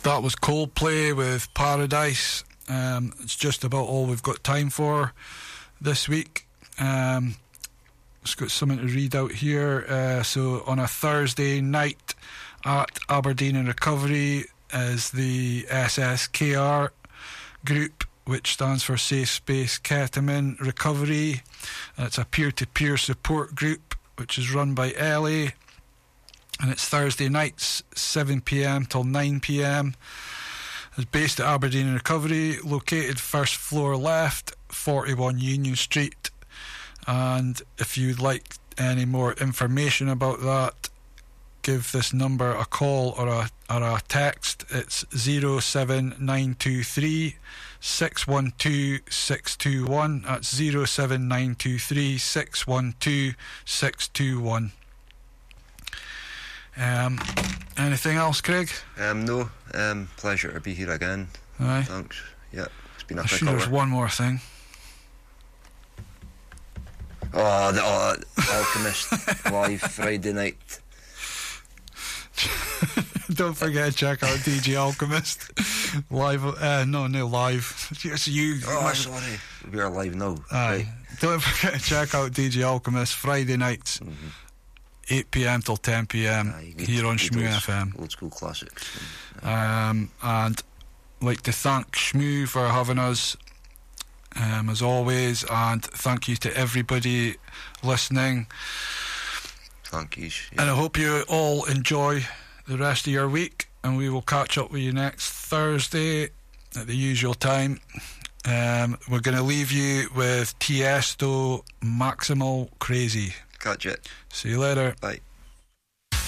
That was Coldplay with Paradise. It's just about all we've got time for this week. Just got something to read out here. So on a Thursday night at Aberdeen and Recovery is the SSKR group, which stands for Safe Space Ketamine Recovery. It's a peer-to-peer support group which is run by Ellie, and it's Thursday nights 7pm till 9pm. It's based at Aberdeen and Recovery, located first floor left, 41 Union Street. And if you'd like any more information about that, give this number a call or a text. It's 07923 612 621. That's 07923 612 621. Anything else, Craig? No. Pleasure to be here again. Aye. Thanks. Yeah, it's been a I'm quick sure hour. there's one more thing. The Alchemist live Friday night. Don't forget to check out DJ Alchemist live. No, live. It's you. Oh, sorry. We are live now. Aye. Right. Don't forget to check out DJ Alchemist Friday nights, 8pm till 10pm here on Shmoo FM. Old school classics. And like to thank Shmoo for having us, as always, and thank you to everybody listening. Thank you. And I hope you all enjoy the rest of your week, and we will catch up with you next Thursday at the usual time. We're going to leave you with Tiesto, Maximal Crazy. Catch it. See you later. Bye.